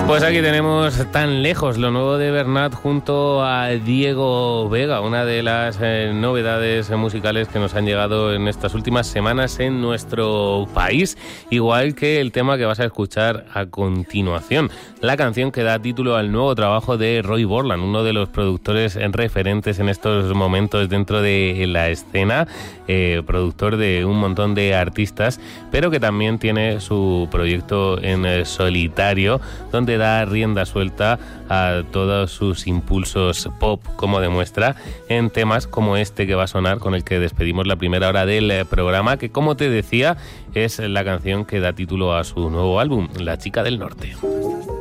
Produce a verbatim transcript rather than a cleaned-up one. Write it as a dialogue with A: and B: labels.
A: Pues aquí tenemos Tan Lejos, lo nuevo de Bernat junto a Diego Vega, una de las eh, novedades musicales que nos han llegado en estas últimas semanas en nuestro país, igual que el tema que vas a escuchar a continuación, la canción que da título al nuevo trabajo de Roy Borland, uno de los productores referentes en estos momentos dentro de la escena, eh, productor de un montón de artistas, pero que también tiene su proyecto en eh, solitario, donde da rienda suelta a todos sus impulsos pop, como demuestra en temas como este que va a sonar, con el que despedimos la primera hora del programa, que, como te decía, es la canción que da título a su nuevo álbum, La Chica del Norte.